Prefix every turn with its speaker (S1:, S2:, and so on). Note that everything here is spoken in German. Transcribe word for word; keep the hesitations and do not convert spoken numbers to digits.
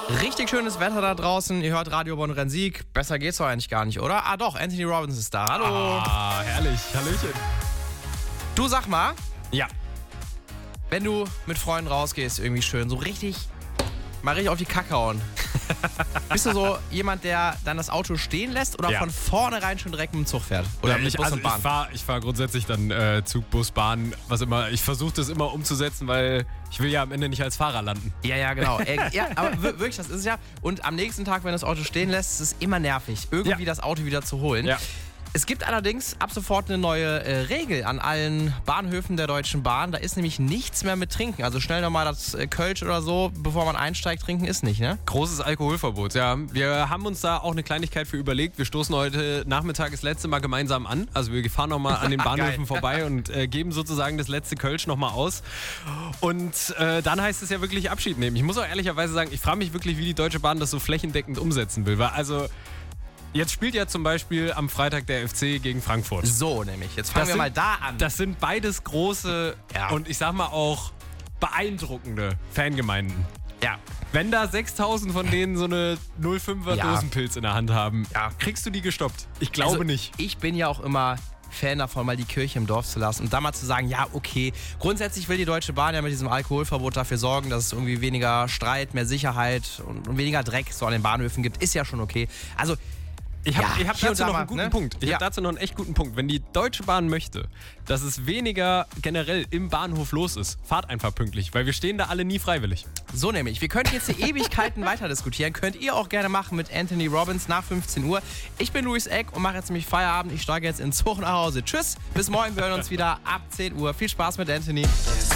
S1: Richtig schönes Wetter da draußen. Ihr hört Radio Bonn-Rhein-Sieg. Besser geht's doch eigentlich gar nicht, oder? Ah doch, Anthony Robbins ist da. Hallo.
S2: Ah, herrlich. Hallöchen.
S1: Du sag mal,
S2: Ja.
S1: wenn du mit Freunden rausgehst, irgendwie schön, so richtig, mal richtig auf die Kacke hauen. Bist du so jemand, der dann das Auto stehen lässt oder
S2: Ja.
S1: von vornherein schon direkt mit dem Zug fährt? Oder
S2: Ja,
S1: mit
S2: ich,
S1: Bus
S2: also
S1: und Bahn?
S2: ich fahre ich fahr grundsätzlich dann äh, Zug, Bus, Bahn, was immer. Ich versuche das immer umzusetzen, weil ich will ja am Ende nicht als Fahrer landen.
S1: Ja, ja, genau. Äh, ja, aber wir- wirklich, das ist es ja. Und am nächsten Tag, wenn das Auto stehen lässt, ist es immer nervig, irgendwie
S2: Ja.
S1: das Auto wieder zu holen.
S2: Ja.
S1: Es gibt allerdings ab sofort eine neue äh, Regel an allen Bahnhöfen der Deutschen Bahn. Da ist nämlich nichts mehr mit Trinken. Also schnell nochmal das äh, Kölsch oder so, bevor man einsteigt, trinken ist nicht, ne?
S2: Großes Alkoholverbot, ja. Wir haben uns da auch eine Kleinigkeit für überlegt. Wir stoßen heute Nachmittag das letzte Mal gemeinsam an. Also wir fahren nochmal an den Bahnhöfen vorbei und äh, geben sozusagen das letzte Kölsch nochmal aus. Und äh, dann heißt es ja wirklich Abschied nehmen. Ich muss auch ehrlicherweise sagen, ich frage mich wirklich, wie die Deutsche Bahn das so flächendeckend umsetzen will. Weil also jetzt spielt ja zum Beispiel am Freitag der F C gegen Frankfurt.
S1: So nämlich. Jetzt fangen
S2: Das
S1: wir
S2: sind-
S1: mal da an.
S2: Das sind beides große
S1: Ja.
S2: und ich sag mal auch beeindruckende Fangemeinden.
S1: ja.
S2: Wenn da sechstausend von denen so eine null Komma fünfer
S1: Ja.
S2: Dosenpilz in der Hand haben,
S1: Ja.
S2: kriegst du die gestoppt? Ich glaube
S1: Also,
S2: nicht.
S1: Ich bin ja auch immer Fan davon, mal die Kirche im Dorf zu lassen und da mal zu sagen, ja, okay, grundsätzlich will die Deutsche Bahn ja mit diesem Alkoholverbot dafür sorgen, dass es irgendwie weniger Streit, mehr Sicherheit und, und weniger Dreck so an den Bahnhöfen gibt. Ist ja schon okay. Also,
S2: Ich habe
S1: Ja,
S2: ich hab
S1: hier und
S2: dazu
S1: da
S2: noch
S1: mal,
S2: einen guten
S1: ne?
S2: Punkt. Ich
S1: Ja.
S2: habe dazu noch einen echt guten Punkt. Wenn die Deutsche Bahn möchte, dass es weniger generell im Bahnhof los ist, fahrt einfach pünktlich, weil wir stehen da alle nie freiwillig.
S1: so nämlich. Wir könnten jetzt die Ewigkeiten weiter diskutieren. Könnt ihr auch gerne machen mit Anthony Robbins nach fünfzehn Uhr. Ich bin Luis Eck und mache jetzt nämlich Feierabend. Ich steige jetzt in den Zug nach Hause. Tschüss, bis morgen. Wir hören uns wieder ab zehn Uhr. Viel Spaß mit Anthony.